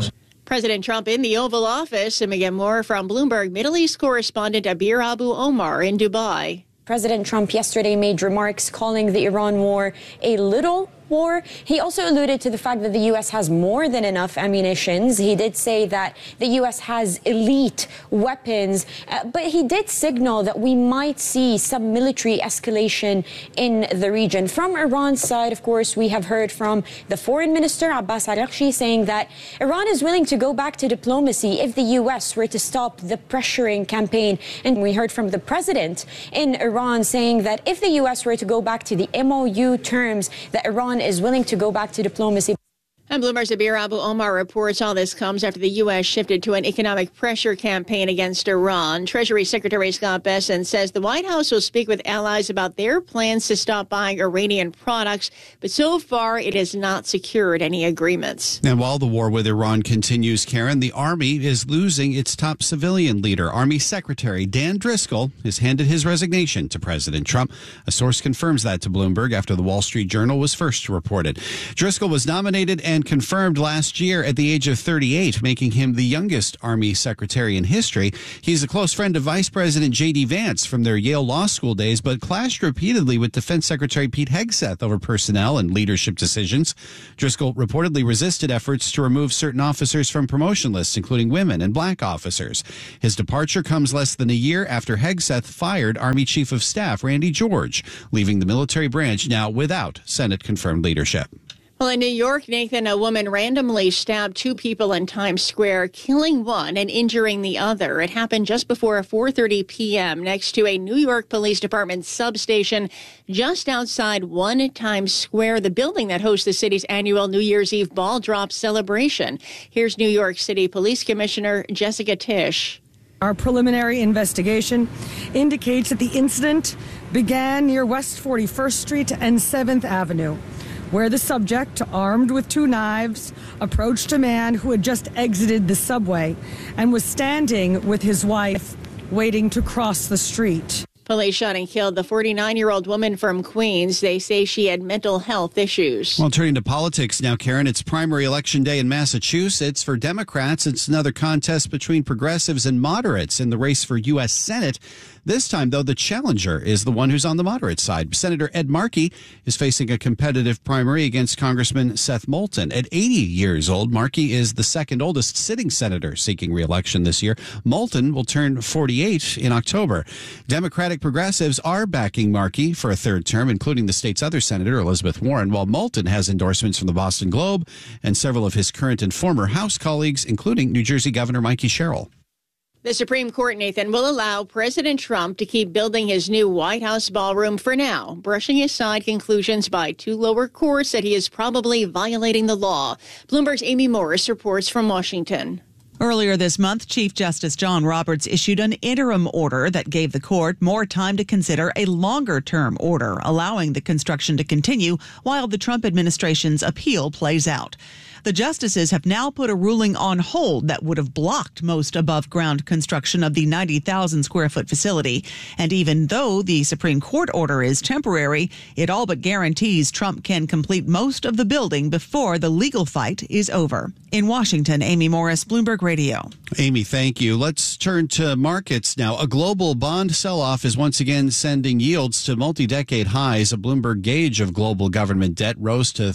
President Trump in the Oval Office, and we get more from Bloomberg Middle East correspondent Abir Abu Omar in Dubai. President Trump yesterday made remarks calling the Iran war a little war. He also alluded to the fact that the U.S. has more than enough ammunitions. He did say that the U.S. has elite weapons, but he did signal that we might see some military escalation in the region. From Iran's side, of course, we have heard from the foreign minister, Abbas Araghchi, saying that Iran is willing to go back to diplomacy if the U.S. were to stop the pressuring campaign. And we heard from the president in Iran saying that if the U.S. were to go back to the MOU terms, that Iran is willing to go back to diplomacy. And Bloomberg's Abir Abu Omar reports all this comes after the U.S. shifted to an economic pressure campaign against Iran. Treasury Secretary Scott Bessent says the White House will speak with allies about their plans to stop buying Iranian products, but so far it has not secured any agreements. And while the war with Iran continues, Karen, the Army is losing its top civilian leader. Army Secretary Dan Driscoll has handed his resignation to President Trump. A source confirms that to Bloomberg after the Wall Street Journal was first reported. Driscoll was nominated and confirmed last year at the age of 38, making him the youngest Army secretary in history. He's a close friend of Vice President J.D. Vance from their Yale Law School days, but clashed repeatedly with Defense Secretary Pete Hegseth over personnel and leadership decisions. Driscoll reportedly resisted efforts to remove certain officers from promotion lists, including women and black officers. His departure comes less than a year after Hegseth fired Army Chief of Staff Randy George, leaving the military branch now without Senate-confirmed leadership. Well, in New York, Nathan, a woman randomly stabbed two people in Times Square, killing one and injuring the other. It happened just before 4:30 p.m. next to a New York Police Department substation just outside 1 Times Square, the building that hosts the city's annual New Year's Eve ball drop celebration. Here's New York City Police Commissioner Jessica Tisch. Our preliminary investigation indicates that the incident began near West 41st Street and 7th Avenue, where the subject, armed with two knives, approached a man who had just exited the subway and was standing with his wife waiting to cross the street. Police shot and killed the 49-year-old woman from Queens. They say she had mental health issues. Well, turning to politics now, Karen, it's primary election day in Massachusetts. For Democrats, it's another contest between progressives and moderates in the race for U.S. Senate. This time, though, the challenger is the one who's on the moderate side. Senator Ed Markey is facing a competitive primary against Congressman Seth Moulton. At 80 years old, Markey is the second oldest sitting senator seeking re-election this year. Moulton will turn 48 in October. Democratic progressives are backing Markey for a third term, including the state's other senator, Elizabeth Warren, while Moulton has endorsements from the Boston Globe and several of his current and former House colleagues, including New Jersey Governor Mikey Sherrill. The Supreme Court, Nathan, will allow President Trump to keep building his new White House ballroom for now, brushing aside conclusions by two lower courts that he is probably violating the law. Bloomberg's Amy Morris reports from Washington. Earlier this month, Chief Justice John Roberts issued an interim order that gave the court more time to consider a longer-term order, allowing the construction to continue while the Trump administration's appeal plays out. The justices have now put a ruling on hold that would have blocked most above-ground construction of the 90,000-square-foot facility. And even though the Supreme Court order is temporary, it all but guarantees Trump can complete most of the building before the legal fight is over. In Washington, Amy Morris, Bloomberg Radio. Amy, thank you. Let's turn to markets now. A global bond sell-off is once again sending yields to multi-decade highs. A Bloomberg gauge of global government debt rose to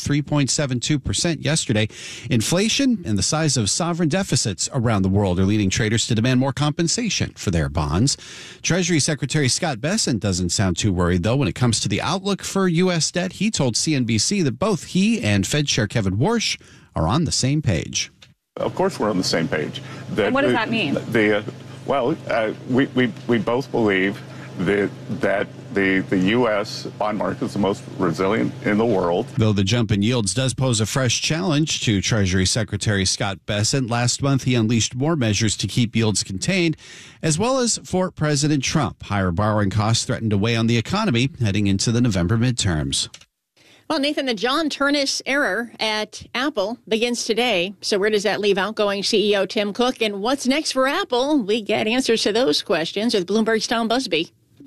3.72% yesterday. Inflation and the size of sovereign deficits around the world are leading traders to demand more compensation for their bonds. Treasury Secretary Scott Bessent doesn't sound too worried, though, when it comes to the outlook for U.S. debt. He told CNBC that both he and Fed Chair Kevin Warsh are on the same page. Of course we're on the same page. And what does that mean? We both believe that the U.S. bond market is the most resilient in the world. Though the jump in yields does pose a fresh challenge to Treasury Secretary Scott Bessent. Last month, he unleashed more measures to keep yields contained, as well as for President Trump. Higher borrowing costs threaten to weigh on the economy heading into the November midterms. Well, Nathan, the John Ternus era at Apple begins today. So where does that leave outgoing CEO Tim Cook? And what's next for Apple? We get answers to those questions with Bloomberg's Tom Busby.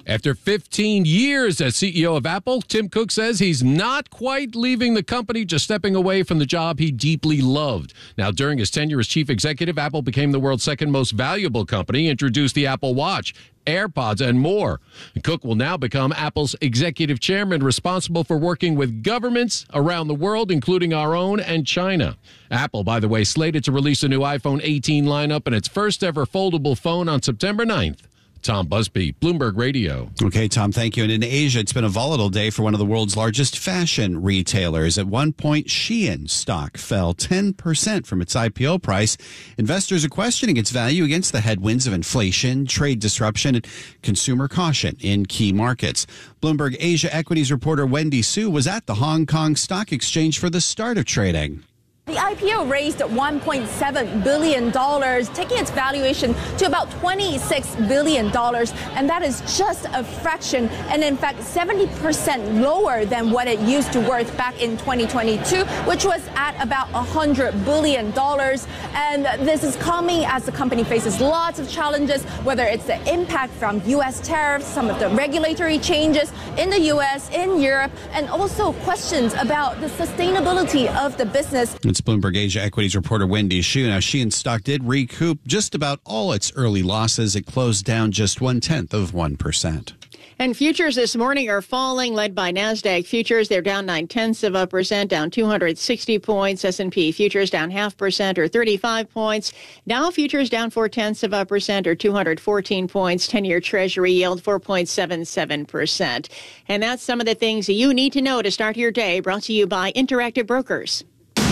After 15 years as CEO of Apple, Tim Cook says he's not quite leaving the company, just stepping away from the job he deeply loved. Now, during his tenure as chief executive, Apple became the world's second most valuable company, introduced the Apple Watch, AirPods, and more. Cook will now become Apple's executive chairman, responsible for working with governments around the world, including our own and China. Apple, by the way, slated to release a new iPhone 18 lineup and its first ever foldable phone on September 9th. Tom Busby, Bloomberg Radio. Okay, Tom, thank you. And in Asia, it's been a volatile day for one of the world's largest fashion retailers. At one point, Shein stock fell 10% from its IPO price. Investors are questioning its value against the headwinds of inflation, trade disruption, and consumer caution in key markets. Bloomberg Asia equities reporter Wendy Su was at the Hong Kong Stock Exchange for the start of trading. The IPO raised $1.7 billion, taking its valuation to about $26 billion. And that is just a fraction, and in fact, 70% lower than what it used to worth back in 2022, which was at about $100 billion. And this is coming as the company faces lots of challenges, whether it's the impact from U.S. tariffs, some of the regulatory changes in the U.S., in Europe, and also questions about the sustainability of the business. It's Bloomberg Asia equities reporter Wendy Xu. Now, Shein stock did recoup just about all its early losses. It closed down just 0.1%. And futures this morning are falling, led by NASDAQ futures. They're down 0.9%, down 260 points. S&P futures down 0.5% or 35 points. Dow futures down 0.4% or 214 points. 10-year Treasury yield 4.77%. And that's some of the things you need to know to start your day. Brought to you by Interactive Brokers.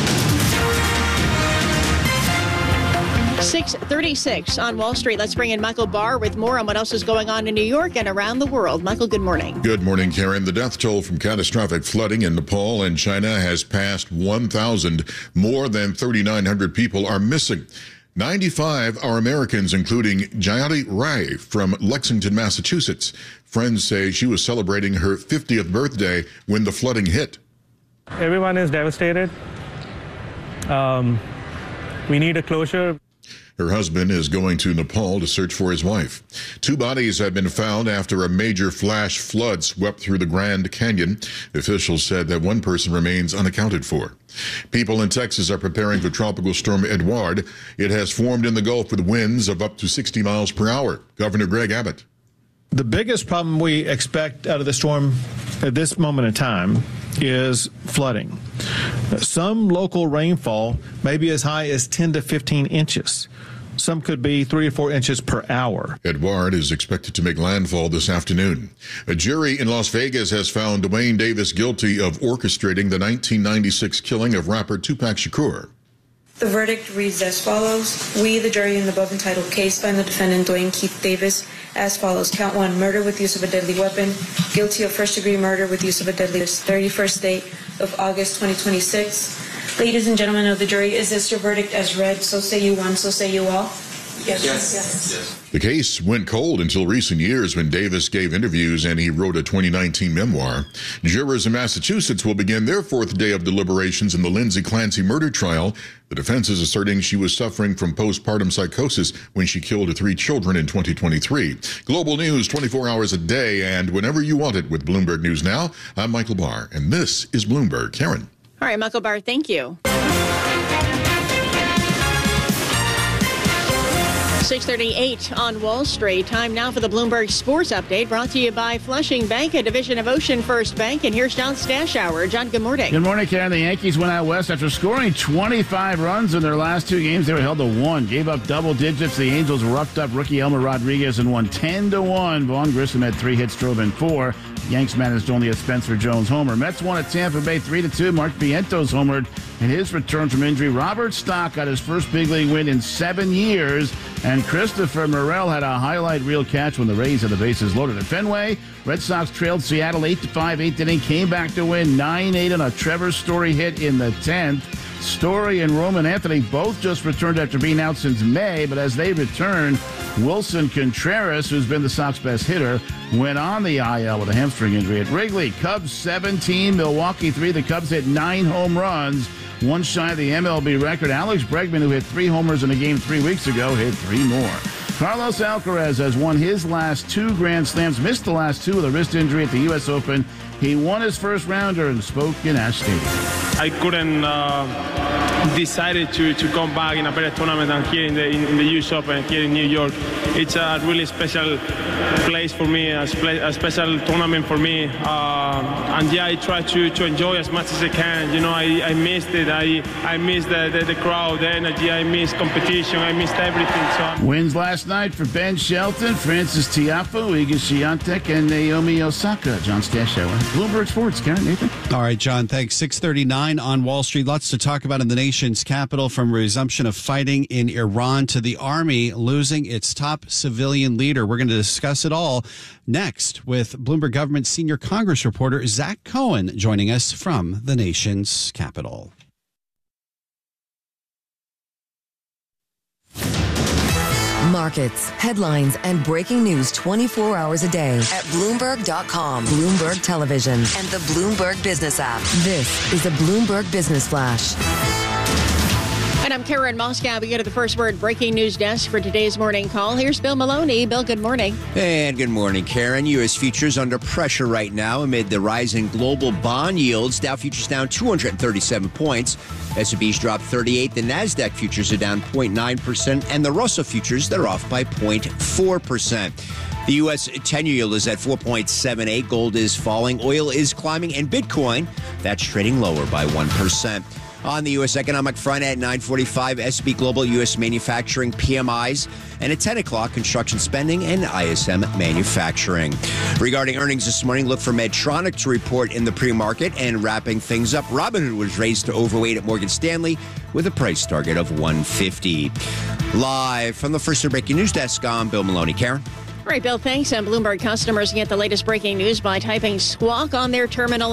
6:36 on Wall Street. Let's bring in Michael Barr with more on what else is going on in New York and around the world. Michael, good morning. Good morning, Karen. The death toll from catastrophic flooding in Nepal and China has passed 1,000. More than 3,900 people are missing. 95 are Americans, including Jayati Rai from Lexington, Massachusetts. Friends say she was celebrating her 50th birthday when the flooding hit. Everyone is devastated. We need a closure. Her husband is going to Nepal to search for his wife. 2 bodies have been found after a major flash flood swept through the Grand Canyon. Officials said that one person remains unaccounted for. People in Texas are preparing for Tropical Storm Edouard. It has formed in the Gulf with winds of up to 60 miles per hour. Governor Greg Abbott. The biggest problem we expect out of the storm at this moment in time is flooding. Some local rainfall may be as high as 10 to 15 inches. Some could be 3 or 4 inches per hour. Edouard is expected to make landfall this afternoon. A jury in Las Vegas has found Dwayne Davis guilty of orchestrating the 1996 killing of rapper Tupac Shakur. The verdict reads as follows. We, the jury in the above entitled case, find the defendant Dwayne Keith Davis as follows. Count 1, murder with use of a deadly weapon. Guilty of first-degree murder with use of a deadly weapon. 31st date of August 2026. Ladies and gentlemen of the jury, is this your verdict as read? So say you one, so say you all. Yes. The case went cold until recent years when Davis gave interviews and he wrote a 2019 memoir. Jurors in Massachusetts will begin their 4th day of deliberations in the Lindsay Clancy murder trial. The defense is asserting she was suffering from postpartum psychosis when she killed her 3 children in 2023. Global news 24 hours a day and whenever you want it with Bloomberg News Now. I'm Michael Barr, and this is Bloomberg. Karen. All right, Michael Barr, thank you. 6:38 on Wall Street. Time now for the Bloomberg Sports Update, brought to you by Flushing Bank, a division of Ocean First Bank. And here's John Stashower. John, good morning. Good morning, Karen. The Yankees went out west after scoring 25 runs in their last 2 games. They were held to 1. Gave up double digits. The Angels roughed up rookie Elmer Rodriguez and won 10-1. Vaughn Grissom had 3 hits, drove in 4. Yanks managed only a Spencer Jones homer. Mets won at Tampa Bay 3-2. Mark Vientos homered in his return from injury. Robert Stock got his first big league win in 7 years. And Christopher Morel had a highlight reel catch when the Rays had the bases loaded at Fenway. Red Sox trailed Seattle 8-5, 8th inning, came back to win 9-8 on a Trevor Story hit in the 10th. Story and Roman Anthony both just returned after being out since May, but as they return, Wilson Contreras, who's been the Sox best hitter, went on the IL with a hamstring injury at Wrigley. Cubs 17, Milwaukee 3. The Cubs hit 9 home runs, one shy of the MLB record. Alex Bregman, who hit 3 homers in a game 3 weeks ago, hit 3 more. Carlos Alcaraz has won his last 2 Grand Slams, missed the last 2 with a wrist injury at the U.S. Open. He won his first rounder and spoke in Ash Stadium. I couldn't decided to come back in a better tournament than here in the U.S. Open here in New York. It's a really special place for me, a special tournament for me. And yeah, I try to enjoy as much as I can. You know, I missed it. I missed the crowd, the energy. I missed competition. I missed everything. So wins last night for Ben Shelton, Francis Tiafoe, Iga Swiatek, and Naomi Osaka. John Stashower, Bloomberg Sports. Karen, Nathan. All right, John, thanks. 6:39 on Wall Street. Lots to talk about in the nation's capital, from resumption of fighting in Iran to the army losing its top civilian leader. We're going to discuss it all next with Bloomberg Government senior Congress reporter Zach Cohen joining us from the nation's capital. Markets, headlines, and breaking news 24 hours a day at Bloomberg.com, Bloomberg Television, and the Bloomberg Business app. This is a Bloomberg Business Flash. And I'm Karen Moscow. We go to the First Word breaking news desk for today's morning call. Here's Bill Maloney. Bill, good morning. And good morning, Karen. U.S. futures under pressure right now amid the rising global bond yields. Dow futures down 237 points. S&P's dropped 38. The NASDAQ futures are down 0.9%. And the Russell futures, they're off by 0.4%. The U.S. 10-year yield is at 4.78. Gold is falling. Oil is climbing. And Bitcoin, that's trading lower by 1%. On the U.S. economic front at 9:45, S&P Global U.S. manufacturing PMIs, and at 10 o'clock, construction spending and ISM manufacturing. Regarding earnings this morning, look for Medtronic to report in the pre-market. And wrapping things up, Robinhood was raised to overweight at Morgan Stanley with a price target of $150. Live from the First Word breaking news desk, I'm Bill Maloney. Karen? All right, Bill, thanks. And Bloomberg customers get the latest breaking news by typing Squawk on their terminal,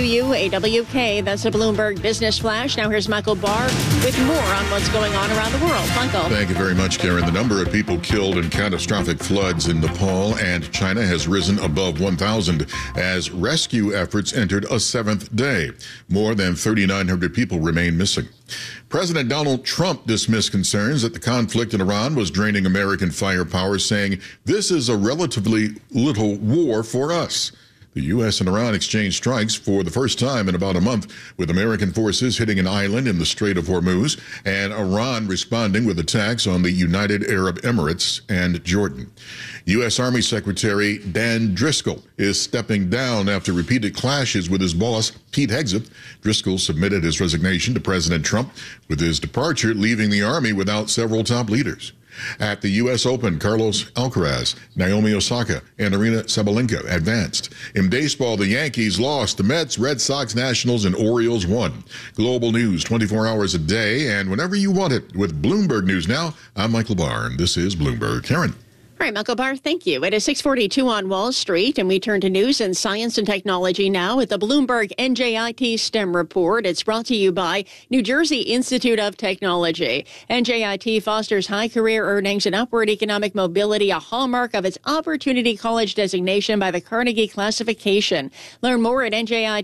SQUAWK. That's a Bloomberg Business Flash. Now here's Michael Barr with more on what's going on around the world. Michael. Thank you very much, Karen. The number of people killed in catastrophic floods in Nepal and China has risen above 1,000 as rescue efforts entered a 7th day. More than 3,900 people remain missing. President Donald Trump dismissed concerns that the conflict in Iran was draining American firepower, saying, "This is a relatively little war for us." The U.S. and Iran exchanged strikes for the first time in about a month, with American forces hitting an island in the Strait of Hormuz and Iran responding with attacks on the United Arab Emirates and Jordan. U.S. Army Secretary Dan Driscoll is stepping down after repeated clashes with his boss, Pete Hegseth. Driscoll submitted his resignation to President Trump, with his departure leaving the Army without several top leaders. At the U.S. Open, Carlos Alcaraz, Naomi Osaka, and Aryna Sabalenka advanced. In baseball, the Yankees lost. The Mets, Red Sox, Nationals, and Orioles won. Global news 24 hours a day and whenever you want it with Bloomberg News Now. I'm Michael Barr, and this is Bloomberg. Karen. All right, Michael Barr, thank you. It is 6:42 on Wall Street, and we turn to news and science and technology now with the Bloomberg NJIT STEM Report. It's brought to you by New Jersey Institute of Technology. NJIT fosters high career earnings and upward economic mobility, a hallmark of its Opportunity College designation by the Carnegie Classification. Learn more at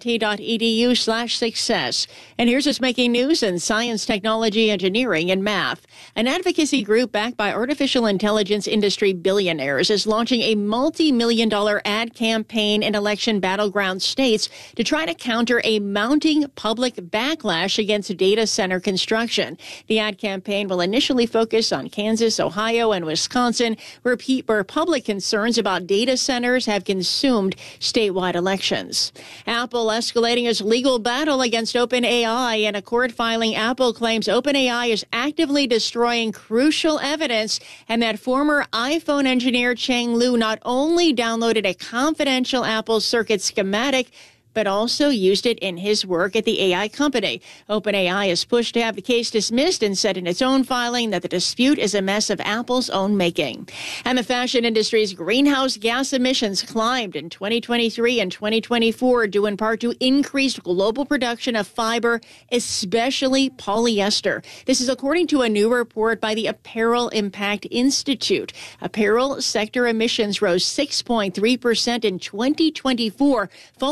njit.edu/success. And here's what's making news in science, technology, engineering, and math. An advocacy group backed by artificial intelligence industry billionaires is launching a multi-million-dollar ad campaign in election battleground states to try to counter a mounting public backlash against data center construction. The ad campaign will initially focus on Kansas, Ohio, and Wisconsin, where public concerns about data centers have consumed statewide elections. Apple escalating its legal battle against OpenAI. In a court filing, Apple claims OpenAI is actively destroying crucial evidence and that former iPhone engineer Chang Liu not only downloaded a confidential Apple circuit schematic, but also used it in his work at the AI company. OpenAI is pushed to have the case dismissed and said in its own filing that the dispute is a mess of Apple's own making. And the fashion industry's greenhouse gas emissions climbed in 2023 and 2024, due in part to increased global production of fiber, especially polyester. This is according to a new report by the Apparel Impact Institute. Apparel sector emissions rose 6.3% in 2024, following an increase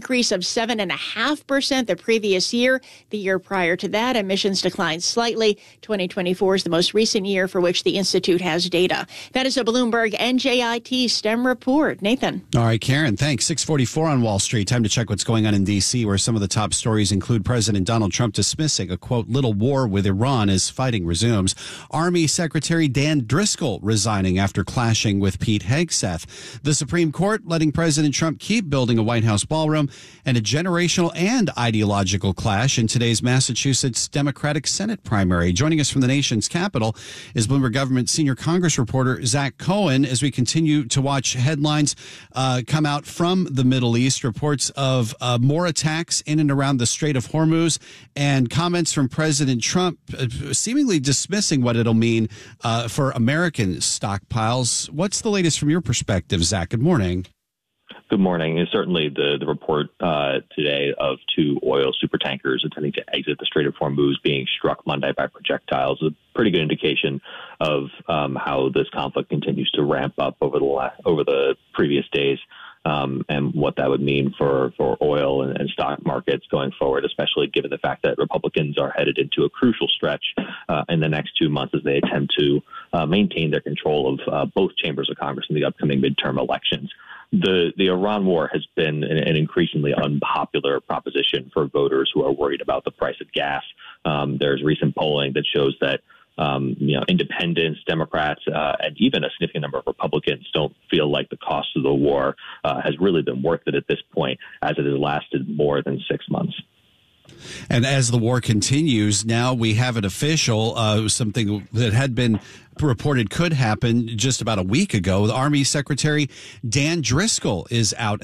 increase of 7.5% the previous year. The year prior to that, emissions declined slightly. 2024 is the most recent year for which the Institute has data. That is a Bloomberg NJIT STEM report. Nathan. All right, Karen, thanks. 6:44 on Wall Street. Time to check what's going on in D.C., where some of the top stories include President Donald Trump dismissing a, quote, little war with Iran as fighting resumes. Army Secretary Dan Driscoll resigning after clashing with Pete Hegseth. The Supreme Court letting President Trump keep building a White House ballroom, and a generational and ideological clash in today's Massachusetts Democratic Senate primary. Joining us from the nation's capital is Bloomberg Government Senior Congress reporter Zach Cohen as we continue to watch headlines come out from the Middle East, reports of more attacks in and around the Strait of Hormuz, and comments from President Trump seemingly dismissing what it'll mean for American stockpiles. What's the latest from your perspective, Zach? Good morning. Good morning. And certainly the report today of 2 oil supertankers attempting to exit the Strait of Hormuz being struck Monday by projectiles is a pretty good indication of how this conflict continues to ramp up over the previous days. And what that would mean for oil and stock markets going forward, especially given the fact that Republicans are headed into a crucial stretch in the next 2 months as they attempt to maintain their control of both chambers of Congress in the upcoming midterm elections. The Iran war has been an increasingly unpopular proposition for voters who are worried about the price of gas. There's recent polling that shows that independents, Democrats, and even a significant number of Republicans don't feel like the cost of the war has really been worth it at this point, as it has lasted more than 6 months. And as the war continues, now we have an official, something that had been reported could happen just about a week ago. The Army Secretary Dan Driscoll is out